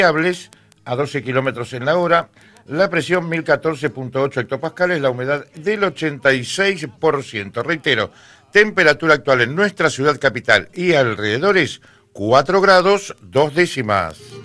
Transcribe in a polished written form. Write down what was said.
a 12 kilómetros en la hora, la presión 1014.8 hectopascales, la humedad del 86%. Reitero, temperatura actual en nuestra ciudad capital y alrededores 4 grados 2 décimas.